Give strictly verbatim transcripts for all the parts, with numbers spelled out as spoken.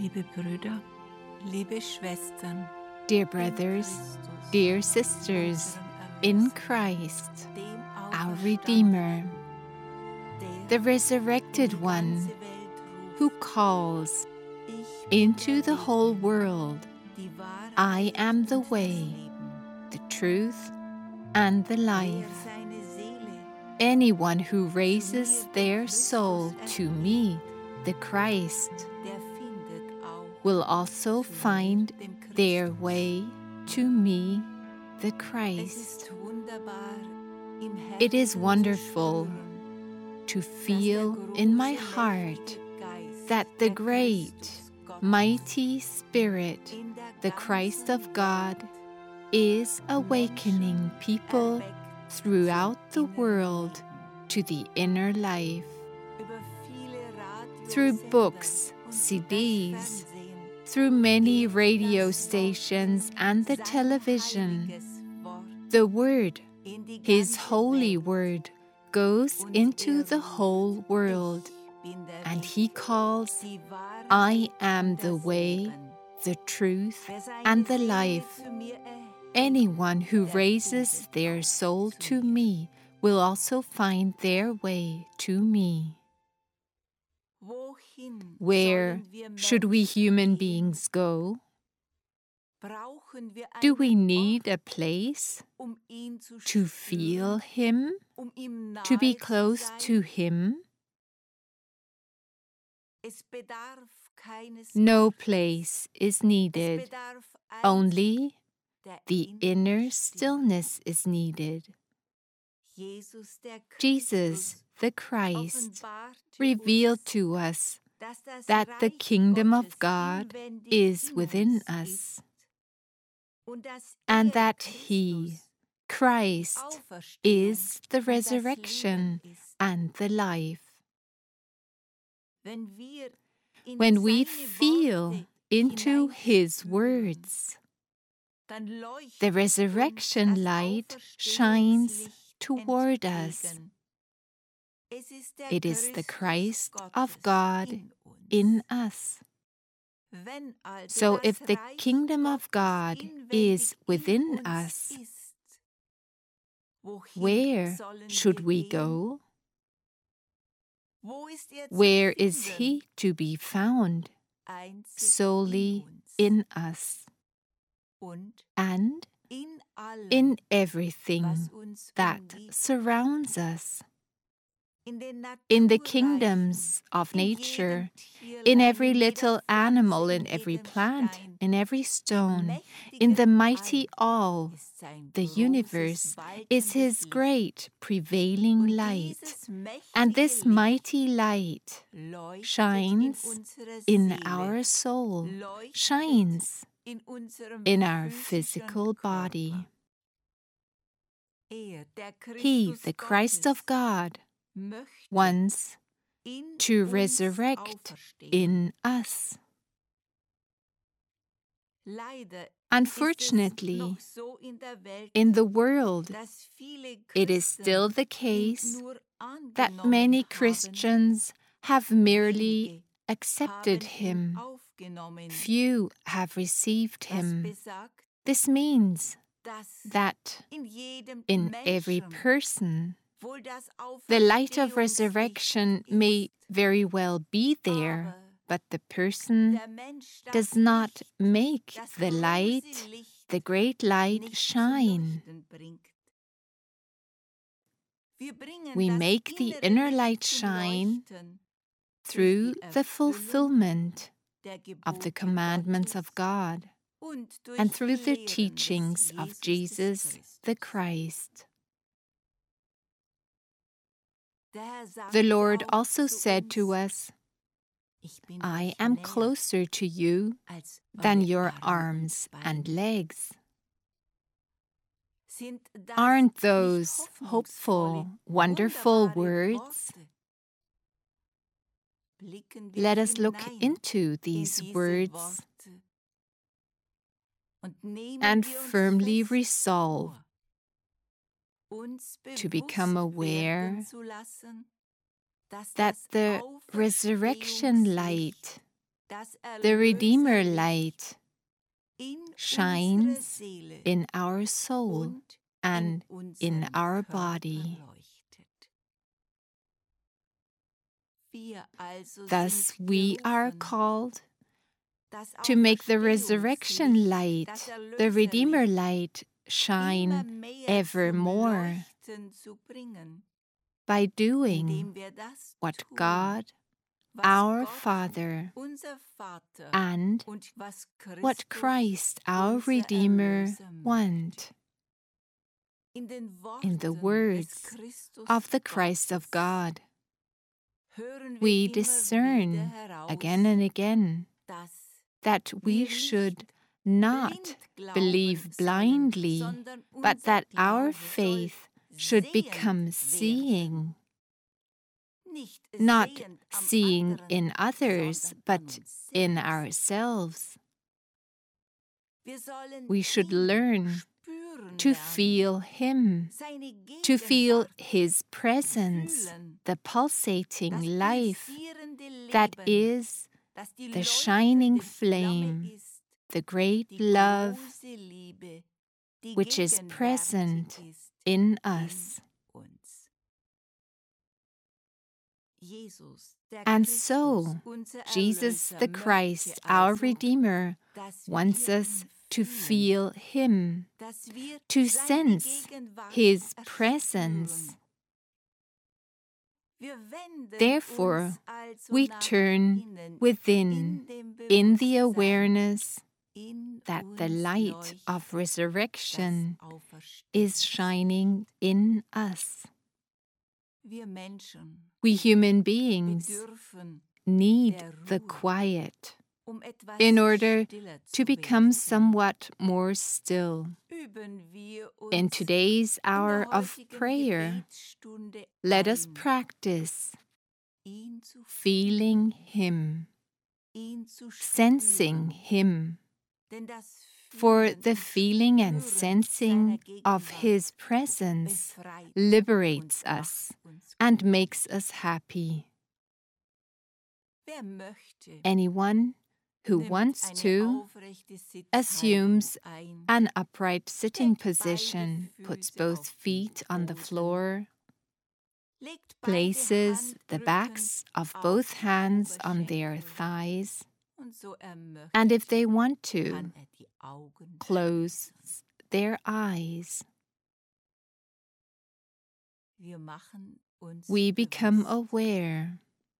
Liebe Brüder, liebe Schwestern, Dear brothers, dear sisters, in Christ, our Redeemer, the resurrected one who calls into the whole world, I am the way, the truth, and the life. Anyone who raises their soul to me, the Christ, will also find their way to me, the Christ. It is wonderful to feel in my heart that the great, mighty Spirit, the Christ of God, is awakening people throughout the world to the inner life. Through books, C Ds, through many radio stations and the television, the Word, His holy Word, goes into the whole world, and He calls, I am the way, the truth, and the life. Anyone who raises their soul to me will also find their way to me. Where should we human beings go? Do we need a place to feel Him, to be close to Him? No place is needed, only the inner stillness is needed. Jesus, the Christ, revealed to us that the kingdom of God is within us, and that He, Christ, is the resurrection and the life. When we feel into His words, the resurrection light shines toward us. It is the Christ of God in us. So if the kingdom of God is within us, where should we go? Where is He to be found? Solely in us, and in everything that surrounds us. In the kingdoms of nature, in every little animal, in every plant, in every stone, in the mighty all, the universe is His great prevailing light, and this mighty light shines in our soul, shines in our physical body. He, the Christ of God, wants to resurrect in us. Unfortunately, in the world, it is still the case that many Christians have merely accepted Him. Few have received Him. This means that in every person, the light of resurrection may very well be there, but the person does not make the light, the great light, shine. We make the inner light shine through the fulfillment of the commandments of God and through the teachings of Jesus the Christ. The Lord also said to us, I am closer to you than your arms and legs. Aren't those hopeful, wonderful words? Let us look into these words and firmly resolve to become aware that the resurrection light The Redeemer light shines in our soul and in our body. Thus we are called to make the resurrection light, the Redeemer light, shine evermore by doing what God, our Father, and what Christ, our Redeemer, want. In the words of the Christ of God, we discern again and again that we should not believe blindly, but that our faith should become seeing. Not seeing in others, but in ourselves. We should learn to feel Him, to feel His presence, the pulsating life that is the shining flame, the great love which is present in us. And so, Jesus the Christ, our Redeemer, wants us to feel Him, to sense His presence. Therefore, we turn within in the awareness that the light of resurrection is shining in us. We human beings need the quiet in order to become somewhat more still. In today's hour of prayer, let us practice feeling Him, sensing Him, for the feeling and sensing of His presence liberates us and makes us happy. Anyone who wants to assumes an upright sitting position, puts both feet on the floor, places the backs of both hands on their thighs, and if they want to, close their eyes. We become aware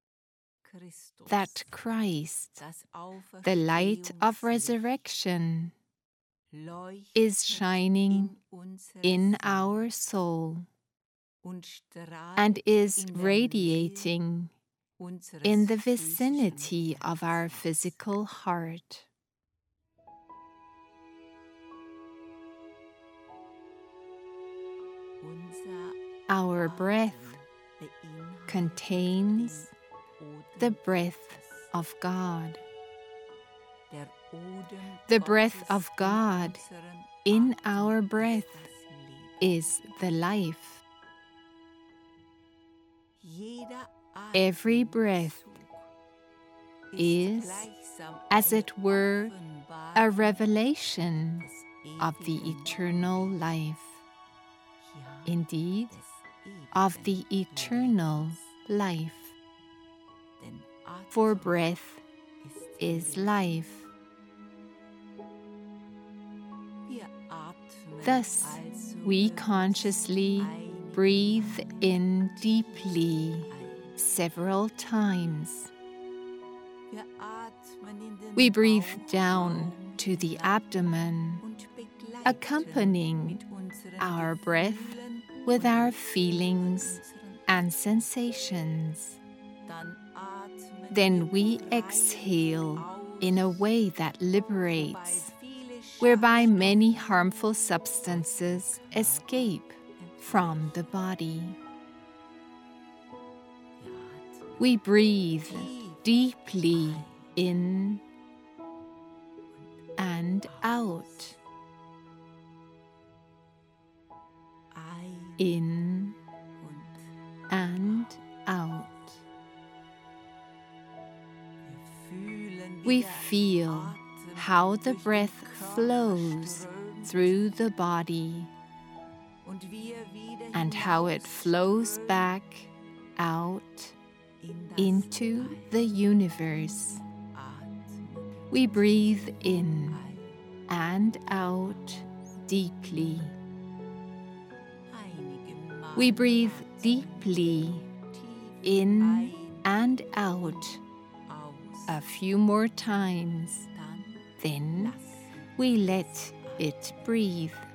that Christ, the light of resurrection, is shining in our soul and is radiating in the vicinity of our physical heart. Our breath contains the breath of God. The breath of God in our breath is the life. Every breath is, as it were, a revelation of the eternal life. Indeed, of the eternal life. For breath is life. Thus, we consciously breathe in deeply several times. We breathe down to the abdomen, accompanying our breath with our feelings and sensations. Then we exhale in a way that liberates, whereby many harmful substances escape from the body. We breathe deeply in and out. In and out. we feel how the breath flows through the body and how it flows back out into the universe. We breathe in and out deeply. We breathe deeply in and out a few more times. Then we let it breathe.